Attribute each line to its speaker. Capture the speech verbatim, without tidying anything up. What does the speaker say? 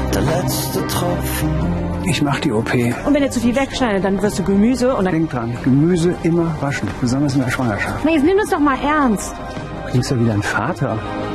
Speaker 1: der letzte Tropfen.
Speaker 2: Ich mach die O P.
Speaker 3: Und wenn er zu viel wegschneidet, dann wirst du Gemüse und dann...
Speaker 2: Denk dran, Gemüse immer waschen, besonders in der Schwangerschaft.
Speaker 3: Na, jetzt nimm das doch mal ernst.
Speaker 2: Du klingst ja wie dein Vater.